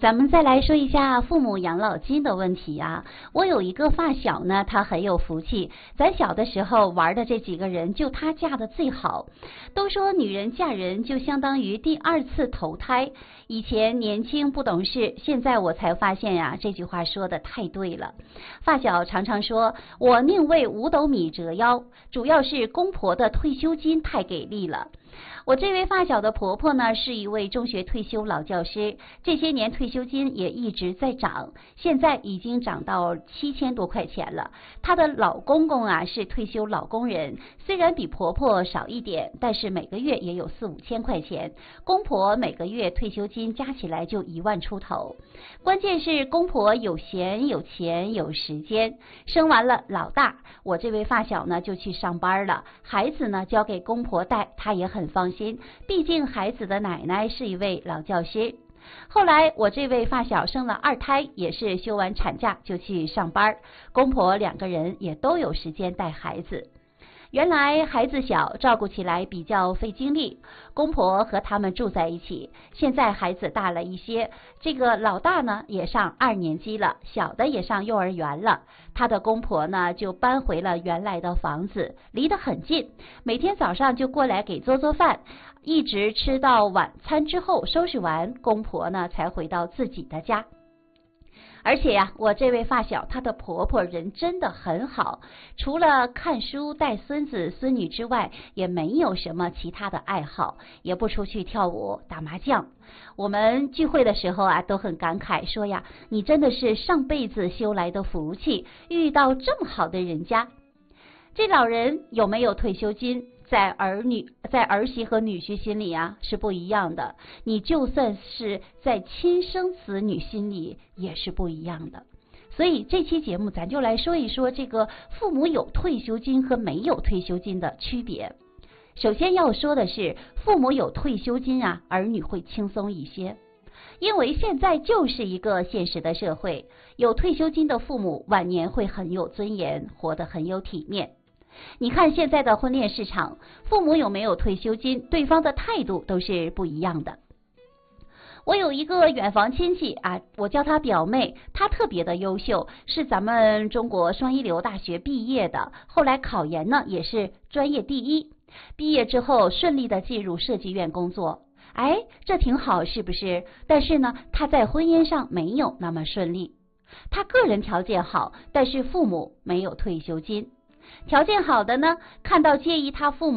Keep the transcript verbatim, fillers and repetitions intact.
咱们再来说一下父母养老金的问题啊。我有一个发小呢，他很有福气，咱小的时候玩的这几个人，就他嫁的最好。都说女人嫁人就相当于第二次投胎，以前年轻不懂事，现在我才发现呀、啊，这句话说的太对了。发小常常说，我宁为五斗米折腰，主要是公婆的退休金太给力了。我这位发小的婆婆呢，是一位中学退休老教师，这些年退休金也一直在涨，现在已经涨到七千多块钱了。她的老公公啊是退休老工人，虽然比婆婆少一点，但是每个月也有四五千块钱，公婆每个月退休金加起来就一万出头。关键是公婆有闲有钱有时间，生完了老大，我这位发小呢就去上班了，孩子呢交给公婆带，她也很放心，毕竟孩子的奶奶是一位老教师。后来我这位发小生了二胎，也是休完产假就去上班，公婆两个人也都有时间带孩子。原来孩子小，照顾起来比较费精力，公婆和他们住在一起。现在孩子大了一些，这个老大呢也上二年级了，小的也上幼儿园了。他的公婆呢就搬回了原来的房子，离得很近，每天早上就过来给做做饭，一直吃到晚餐之后收拾完，公婆呢才回到自己的家。而且呀、啊，我这位发小她的婆婆人真的很好，除了看书带孙子孙女之外，也没有什么其他的爱好，也不出去跳舞打麻将。我们聚会的时候啊，都很感慨说呀，你真的是上辈子修来的福气，遇到这么好的人家。这老人有没有退休金，在儿女在儿媳和女婿心里啊是不一样的，你就算是在亲生子女心里也是不一样的。所以这期节目咱就来说一说这个父母有退休金和没有退休金的区别。首先要说的是，父母有退休金啊，儿女会轻松一些。因为现在就是一个现实的社会，有退休金的父母晚年会很有尊严，活得很有体面。你看现在的婚恋市场，父母有没有退休金，对方的态度都是不一样的。我有一个远房亲戚啊，我叫她表妹，她特别的优秀，是咱们中国双一流大学毕业的，后来考研呢也是专业第一，毕业之后顺利的进入设计院工作。哎，这挺好是不是？但是呢，她在婚姻上没有那么顺利。她个人条件好，但是父母没有退休金。条件好的呢，看到介意他父母